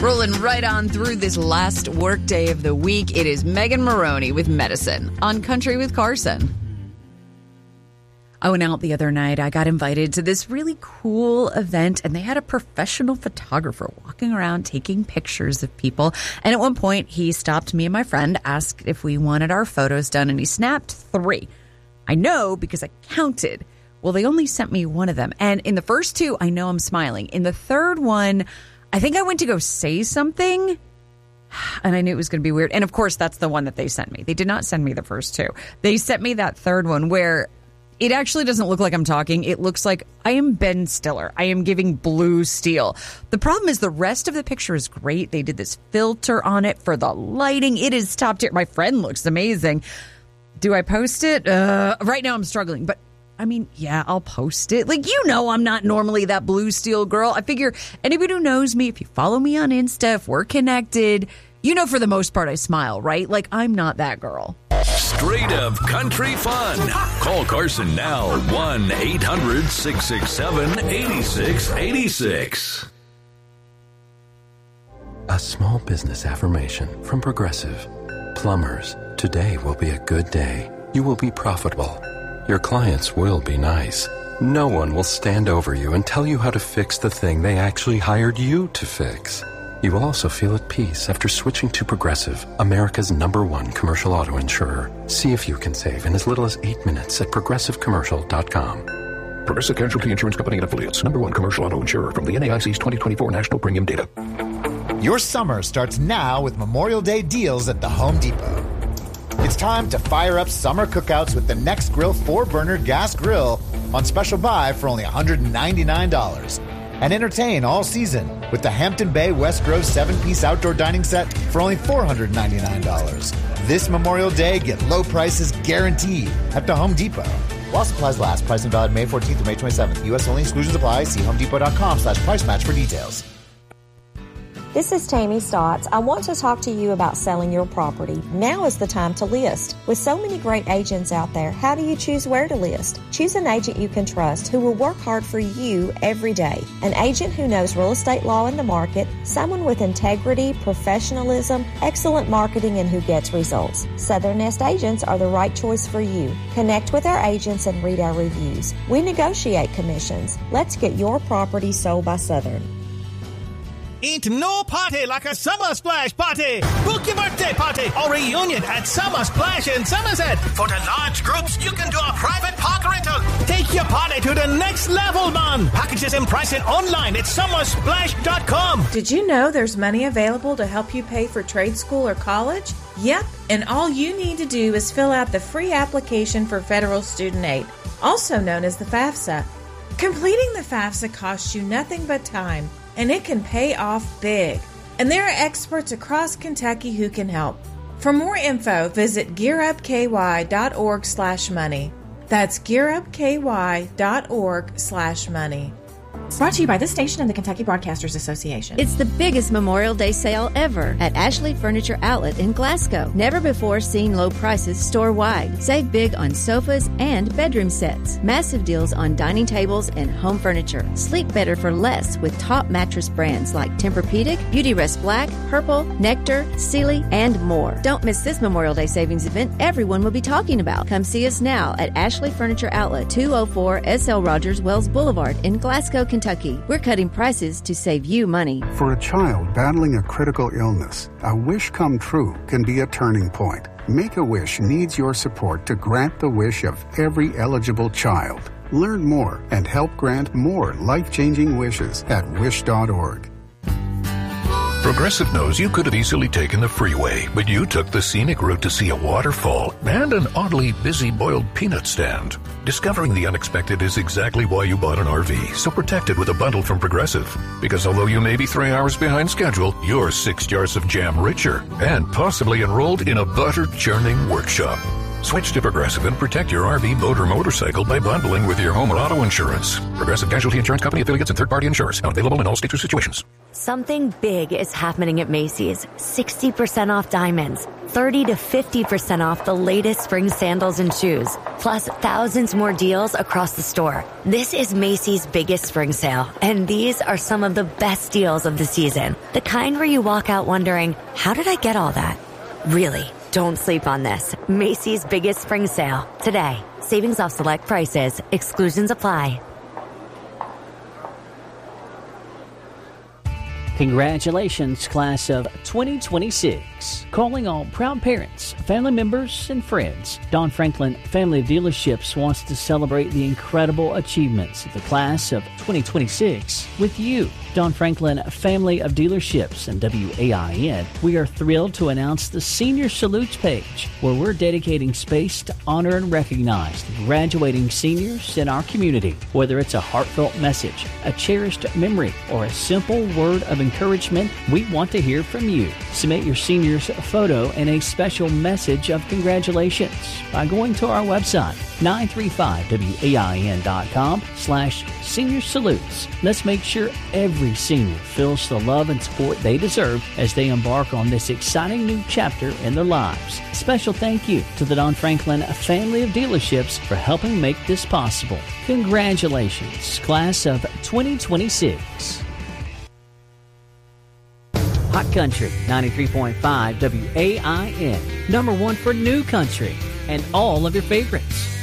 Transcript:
Rolling right on through this last work day of the week. It is Megan Maroney with Medicine on Country with Carson. I went out the other night. I got invited to this really cool event, and they had a professional photographer walking around taking pictures of people. And at one point, he stopped me and my friend, asked if we wanted our photos done, and he snapped 3. I know because I counted. Well, they only sent me one of them. And in the first 2, I know I'm smiling. In the third one, I think I went to go say something, and I knew it was going to be weird. And, of course, that's the one that they sent me. They did not send me the first 2. They sent me that third one where it actually doesn't look like I'm talking. It looks like I am Ben Stiller. I am giving Blue Steel. The problem is the rest of the picture is great. They did this filter on it for the lighting. It is top tier. My friend looks amazing. Do I post it? Right now I'm struggling. But, I mean, yeah, I'll post it. Like, you know I'm not normally that Blue Steel girl. I figure anybody who knows me, if you follow me on Insta, if we're connected, you know for the most part I smile, right? Like, I'm not that girl. Straight up country fun. Call Carson now. 1-800-667-8686. A small business affirmation from Progressive. Plumbers, today will be a good day. You will be profitable. Your clients will be nice. No one will stand over you and tell you how to fix the thing they actually hired you to fix. You will also feel at peace after switching to Progressive, America's #1 commercial auto insurer. See if you can save in as little as 8 minutes at progressivecommercial.com. Progressive Casualty Insurance Company and Affiliates, #1 commercial auto insurer from the NAIC's 2024 National Premium Data. Your summer starts now with Memorial Day deals at the Home Depot. It's time to fire up summer cookouts with the Next Grill 4-burner gas grill on special buy for only $199. And entertain all season with the Hampton Bay West Grove 7-piece outdoor dining set for only $499. This Memorial Day, get low prices guaranteed at the Home Depot. While supplies last, pricing valid May 14th through May 27th. U.S. only, exclusions apply. See homedepot.com/price match for details. This is Tammy Stotts. I want to talk to you about selling your property. Now is the time to list. With so many great agents out there, how do you choose where to list? Choose an agent you can trust who will work hard for you every day. An agent who knows real estate law in the market, someone with integrity, professionalism, excellent marketing, and who gets results. Southern Nest agents are the right choice for you. Connect with our agents and read our reviews. We negotiate commissions. Let's get your property sold by Southern. Ain't no party like a Summer Splash party. Book your birthday party or reunion at Summer Splash in Somerset. For the large groups, you can do a private park rental. Take your party to the next level, man. Packages and pricing online at summersplash.com. Did you know there's money available to help you pay for trade school or college? Yep, and all you need to do is fill out the free application for federal student aid, also known as the FAFSA. Completing the FAFSA costs you nothing but time, and it can pay off big. And there are experts across Kentucky who can help. For more info, visit gearupky.org/money. That's gearupky.org/money. Brought to you by this station and the Kentucky Broadcasters Association. It's the biggest Memorial Day sale ever at Ashley Furniture Outlet in Glasgow. Never before seen low prices store-wide. Save big on sofas and bedroom sets. Massive deals on dining tables and home furniture. Sleep better for less with top mattress brands like Tempur-Pedic, Beautyrest Black, Purple, Nectar, Sealy, and more. Don't miss this Memorial Day savings event everyone will be talking about. Come see us now at Ashley Furniture Outlet, 204 S.L. Rogers Wells Boulevard in Glasgow, Kentucky. We're cutting prices to save you money. For a child battling a critical illness, a wish come true can be a turning point. Make-A-Wish needs your support to grant the wish of every eligible child. Learn more and help grant more life-changing wishes at wish.org. Progressive knows you could have easily taken the freeway, but you took the scenic route to see a waterfall and an oddly busy boiled peanut stand. Discovering the unexpected is exactly why you bought an RV, so protect it with a bundle from Progressive. Because although you may be 3 hours behind schedule, you're 6 jars of jam richer and possibly enrolled in a butter churning workshop. Switch to Progressive and protect your RV, boat, or motorcycle by bundling with your home or auto insurance. Progressive Casualty Insurance Company, affiliates, and third-party insurers. Not available in all states or situations. Something big is happening at Macy's. 60% off diamonds, 30 to 50% off the latest spring sandals and shoes, plus thousands more deals across the store. This is Macy's biggest spring sale, and these are some of the best deals of the season. The kind where you walk out wondering, how did I get all that? Really, don't sleep on this. Macy's biggest spring sale, today. Savings off select prices. Exclusions apply. Congratulations, class of 2026. Calling all proud parents, family members, and friends. Don Franklin Family of Dealerships wants to celebrate the incredible achievements of the class of 2026 with you. Don Franklin Family of Dealerships and WAIN, we are thrilled to announce the Senior Salutes page, where we're dedicating space to honor and recognize the graduating seniors in our community. Whether it's a heartfelt message, a cherished memory, or a simple word of encouragement, we want to hear from you. Submit your senior's photo and a special message of congratulations by going to our website, 935wain.com/senior salutes. Let's make sure every senior feels the love and support they deserve as they embark on this exciting new chapter in their lives. Special thank you to the Don Franklin Family of Dealerships for helping make this possible. Congratulations, class of 2026. Hot Country 93.5 WAIN, number one for new country and all of your favorites.